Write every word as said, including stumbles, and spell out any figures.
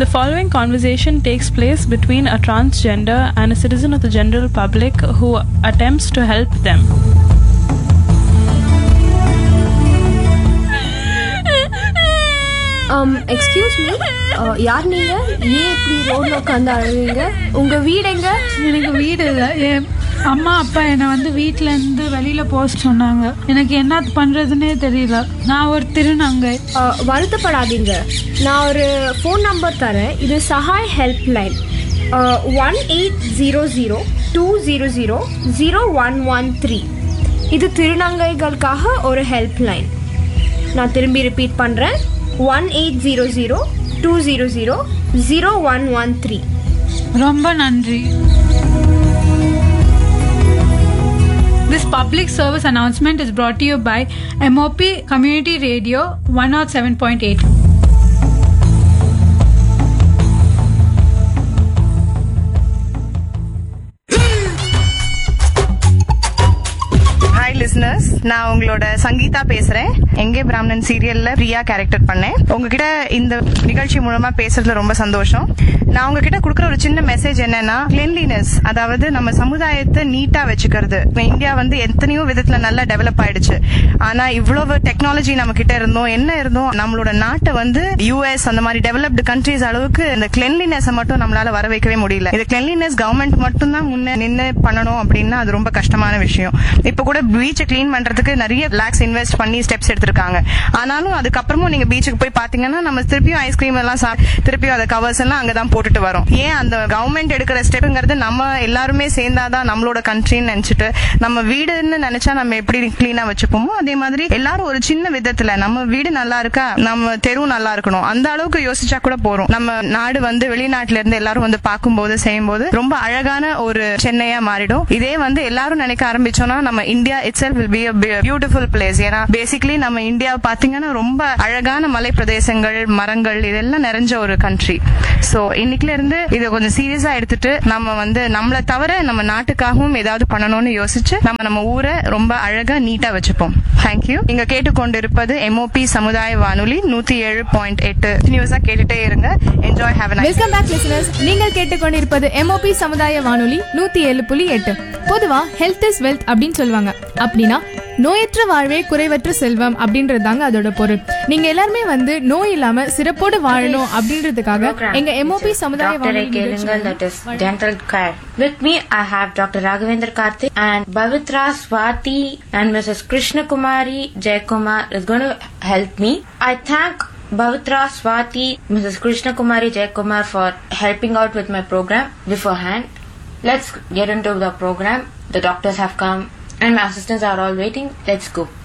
The following conversation takes place between a transgender and a citizen of the general public who attempts to help them. um excuse me, யார் நீங்க? ஏன் இப்படி ரோட்ல உட்காந்து அழுவீங்க? உங்க வீடு எங்க? எனக்கு வீடு இல்லை. என் அம்மா அப்பா என்னை வந்து வீட்டிலேருந்து வெளியில் போக சொன்னாங்க. எனக்கு என்ன பண்ணுறதுன்னே தெரியல. நான் ஒரு திருநங்கை. வருத்தப்படாதீங்க, நான் ஒரு ஃபோன் நம்பர் தரேன். இது Sahay help line one eight zero zero two zero zero zero one one three. இது திருநங்கைகளுக்காக ஒரு ஹெல்ப் லைன். நான் திரும்பி ரிப்பீட் பண்ணுறேன், one eight zero zero two zero zero zero one one three. ரொம்ப நன்றி. This public service announcement is brought to you by M O P Community Radio one oh seven point eight. Hi listeners, நான் உங்களோட சங்கீதா பேசுறேன். எங்கே பிராமணன் சீரியல்ல Priya character பண்ணேன். உங்ககிட்ட இந்த நிகழ்ச்சி மூலமா பேசுறதுல ரொம்ப சந்தோஷம். நான் உங்ககிட்ட கொடுக்குற ஒரு சின்ன மெசேஜ் என்னன்னா, கிளென்லினஸ், அதாவது நம்ம சமுதாயத்தை நீட்டா வச்சுக்கிறது. இந்தியா வந்து எத்தனையோ விதத்துல நல்லா டெவலப் ஆயிடுச்சு. ஆனா இவ்வளவு டெக்னாலஜி நம்ம கிட்ட இருந்தோம், என்ன இருந்தோம், நம்மளோட நாட்டை வந்து யூஎஸ் அந்த மாதிரி டெவலப்டு கண்ட்ரீஸ் அளவுக்கு இந்த கிளென்லினஸ் மட்டும் நம்மளால வர வைக்கவே முடியல. இது கிளென்லினஸ் கவர்மெண்ட் மட்டும் தான் முன்ன நின்று பண்ணணும் அப்படின்னா அது ரொம்ப கஷ்டமான விஷயம். இப்ப கூட பீச்சை கிளீன் பண்றதுக்கு நிறைய லாக்ஸ் இன்வெஸ்ட் பண்ணி ஸ்டெப்ஸ் எடுத்திருக்காங்க. ஆனாலும் அதுக்கப்புறமும் நீங்க பீச்சுக்கு போய் பாத்தீங்கன்னா நம்ம திருப்பியும் ஐஸ்கிரீம் எல்லாம் திருப்பியும் அந்த கவர்ஸ் எல்லாம் அங்கதான் போட்டுட்டு வரோம். ஏன் அந்த கவர்மெண்ட் எடுக்கிற ஸ்டெப்ங்கிறது நம்ம எல்லாருமே சேர்ந்தாதான் நம்மளோட கண்ட்ரின்னு நினைச்சிட்டு, நம்ம வீடுன்னு நினைச்சா நம்ம எப்படி கிளீனா வச்சுப்போமோ அதே மாதிரி எல்லாரும் ஒரு சின்ன விதத்துல நம்ம வீடு நல்லா இருக்கா, நம்ம தெரு நல்லா இருக்கணும், அந்த அளவுக்கு யோசிச்சா கூட போறோம். நம்ம நாடு வந்து வெளிநாட்டுல இருந்து எல்லாரும் வந்து பார்க்கும்போது செய்யும்போது ரொம்ப அழகான ஒரு சென்னையா மாறிடும். இதே வந்து எல்லாரும் நினைக்க ஆரம்பிச்சோம்னா நம்ம India itself will be a beautiful place. ஏன்னா பேசிக்கலி நம்ம இந்தியா பாத்தீங்கன்னா ரொம்ப அழகான மலை பிரதேசங்கள், மரங்கள், இதெல்லாம் நிறைஞ்ச ஒரு கண்ட்ரி. சோ இன்னைக்குல இருந்து இதை கொஞ்சம் சீரியஸா எடுத்துட்டு நம்ம வந்து நம்மளை தவிர நம்ம நாட்டுக்காகவும் ஏதாவது பண்ணணும்னு யோசிச்சு நம்ம நம்ம ஊரை ரொம்ப அழகா நீட்டா வச்சுப்போம். தேங்க்யூ. நீங்க கேட்டுக்கொண்டிருப்பது எம்ஓபி சமுதாய வானொலி நூத்தி ஏழு பாயிண்ட் எட்டு. நியூஸா கேட்டுட்டே இருங்க. Enjoy. Have a nice welcome back listeners. நீங்கள் கேட்டுக்கொண்டிருப்பது எம்ஓபி சமுதாய வானொலி நூத்தி ஏழு புள்ளி எட்டு. பொதுவா ஹெல்த் இஸ் வெல்த் அப்படின்னு சொல்லுவாங்க. அப்படின்னா நோயற்ற வாழ்வே குறைவற்ற செல்வம் அப்படின்றது தாங்க அதோட பொருள். நீங்க எல்லாருமே வந்து நோய் இல்லாம சிறப்போடு வாழணும் அப்படின்றதுக்காக எங்க எம்ஓபி சமுதாய வானொலி dental care. With me I have Doctor Raghavendra Karthik and Bavitra Swati and Missus Krishna Kumari Jayakumar is going to help me. I thank Bavitra Swati, Missus Krishna Kumari Jayakumar for helping out with my program beforehand. Let's get into the program. The doctors have come and my assistants are all waiting. Let's go.